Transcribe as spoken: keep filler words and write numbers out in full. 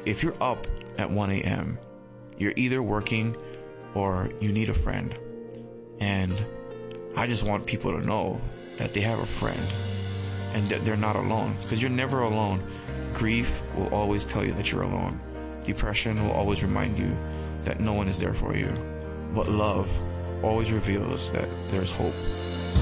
if you're up at one a.m., you're either working or you need a friend. And I just want people to know that they have a friend and that they're not alone, because you're never alone. Grief will always tell you that you're alone. Depression will always remind you that no one is there for you. But love always reveals that there's hope.